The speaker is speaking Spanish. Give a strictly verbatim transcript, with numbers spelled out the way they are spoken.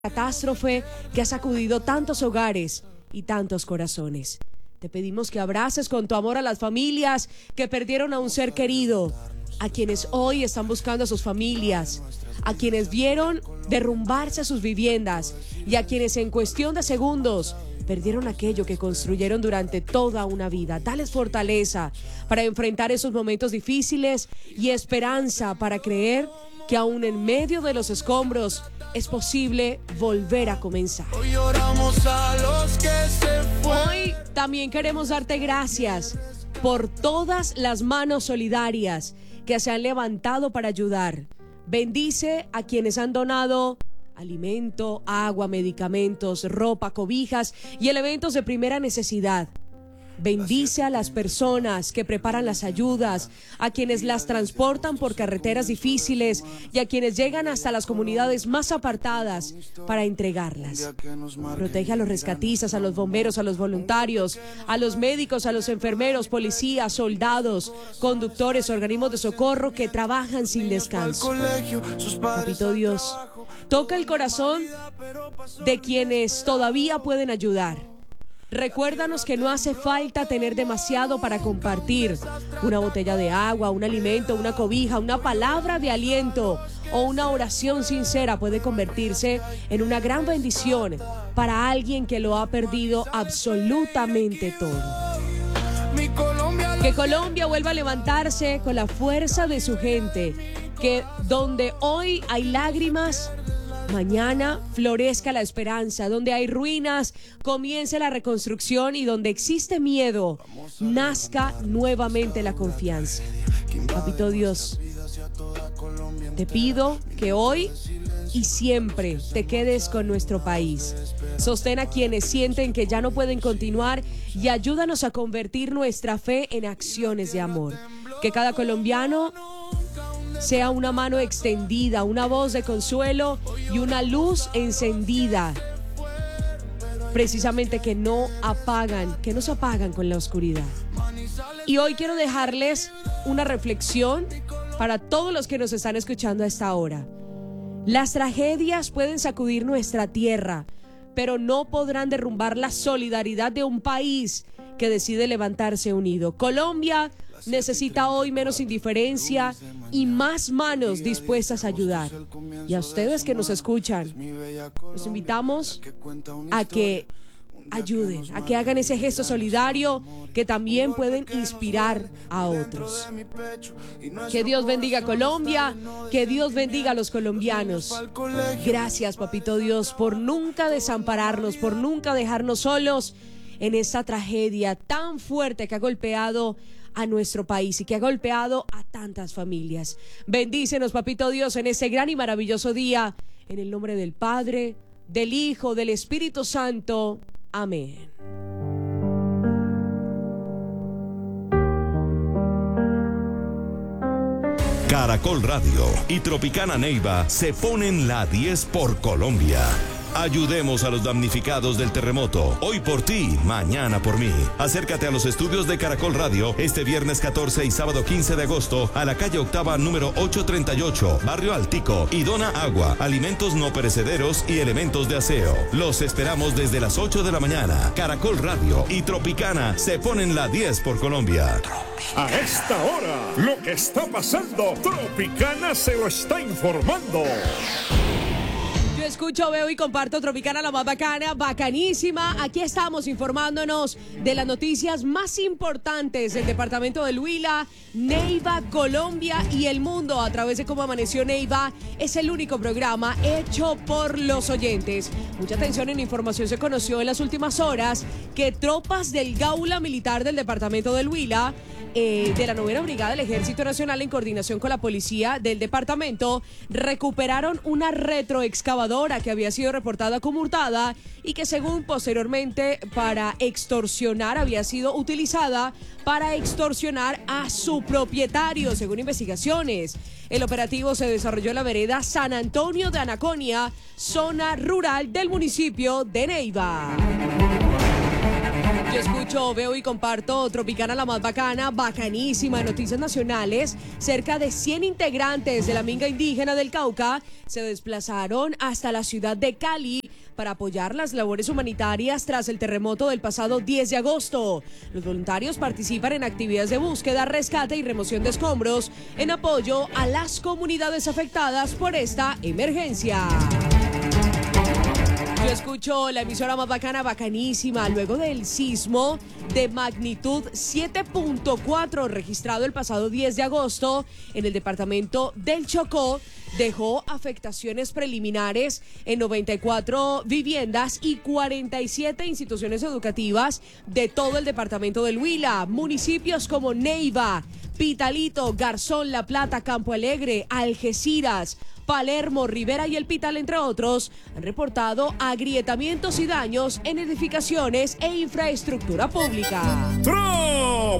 Catástrofe que ha sacudido tantos hogares y tantos corazones. Te pedimos que abraces con tu amor a las familias que perdieron a un ser querido, a quienes hoy están buscando a sus familias, a quienes vieron derrumbarse sus viviendas y a quienes en cuestión de segundos perdieron aquello que construyeron durante toda una vida. Dales fortaleza para enfrentar esos momentos difíciles y esperanza para creer que aún en medio de los escombros es posible volver a comenzar. Hoy lloramos a los que se fueron. Hoy también queremos darte gracias por todas las manos solidarias que se han levantado para ayudar. Bendice a quienes han donado alimento, agua, medicamentos, ropa, cobijas y elementos de primera necesidad. Bendice a las personas que preparan las ayudas, a quienes las transportan por carreteras difíciles y a quienes llegan hasta las comunidades más apartadas para entregarlas. Protege a los rescatistas, a los bomberos, a los voluntarios, a los médicos, a los enfermeros, policías, soldados, conductores, organismos de socorro que trabajan sin descanso. Papito Dios, toca el corazón de quienes todavía pueden ayudar. Recuérdanos que no hace falta tener demasiado para compartir. Una botella de agua, un alimento, una cobija, una palabra de aliento o una oración sincera puede convertirse en una gran bendición para alguien que lo ha perdido absolutamente todo. Que Colombia vuelva a levantarse con la fuerza de su gente. Que donde hoy hay lágrimas, mañana florezca la esperanza. Donde hay ruinas, comience la reconstrucción. Y donde existe miedo, nazca nuevamente la confianza. Papito Dios, te pido que hoy y siempre te quedes con nuestro país. Sostén a quienes sienten que ya no pueden continuar y ayúdanos a convertir nuestra fe en acciones de amor. Que cada colombiano sea una mano extendida, una voz de consuelo y una luz encendida, precisamente que no apagan, que no se apagan con la oscuridad. Y hoy quiero dejarles una reflexión para todos los que nos están escuchando a esta hora. Las tragedias pueden sacudir nuestra tierra, pero no podrán derrumbar la solidaridad de un país que decide levantarse unido. Colombia necesita hoy menos indiferencia y más manos dispuestas a ayudar. Y a ustedes que nos escuchan, los invitamos a que ayuden, a que hagan ese gesto solidario que también pueden inspirar a otros. Que Dios bendiga a Colombia, que Dios bendiga a los colombianos. Gracias, Papito Dios, por nunca desampararnos, por nunca dejarnos solos en esta tragedia tan fuerte que ha golpeado a nuestro país y que ha golpeado a tantas familias. Bendícenos, Papito Dios, en este gran y maravilloso día, en el nombre del Padre, del Hijo, del Espíritu Santo. Amén. Caracol Radio y Tropicana Neiva se ponen la diez por Colombia. Ayudemos a los damnificados del terremoto. Hoy por ti, mañana por mí. Acércate a los estudios de Caracol Radio este viernes catorce y sábado quince de agosto a la calle Octava número ochocientos treinta y ocho, Barrio Altico, y dona agua, alimentos no perecederos y elementos de aseo. Los esperamos desde las ocho de la mañana. Caracol Radio y Tropicana se ponen la diez por Colombia. A esta hora, lo que está pasando, Tropicana se lo está informando. Yo escucho, veo y comparto Tropicana, la más bacana, bacanísima. Aquí estamos informándonos de las noticias más importantes del departamento del Huila, Neiva, Colombia y el mundo a través de Cómo Amaneció Neiva. Es el único programa hecho por los oyentes. Mucha atención, en información se conoció en las últimas horas que tropas del Gaula Militar del departamento del Huila, Eh, de la novena Brigada del Ejército Nacional, en coordinación con la policía del departamento, recuperaron una retroexcavadora que había sido reportada como hurtada y que, según posteriormente para extorsionar, había sido utilizada para extorsionar a su propietario, según investigaciones. El operativo se desarrolló en la vereda San Antonio de Anaconia, zona rural del municipio de Neiva. Yo escucho, veo y comparto Tropicana la más bacana, bacanísima, noticias nacionales. Cerca de cien integrantes de la minga indígena del Cauca se desplazaron hasta la ciudad de Cali para apoyar las labores humanitarias tras el terremoto del pasado diez de agosto. Los voluntarios participan en actividades de búsqueda, rescate y remoción de escombros en apoyo a las comunidades afectadas por esta emergencia. Yo escucho la emisora más bacana, bacanísima, luego del sismo de magnitud siete punto cuatro registrado el pasado diez de agosto en el departamento del Chocó, dejó afectaciones preliminares en noventa y cuatro viviendas y cuarenta y siete instituciones educativas de todo el departamento del Huila. Municipios como Neiva, Pitalito, Garzón, La Plata, Campo Alegre, Algeciras, Palermo, Rivera y El Pital, entre otros, han reportado agrietamientos y daños en edificaciones e infraestructura pública.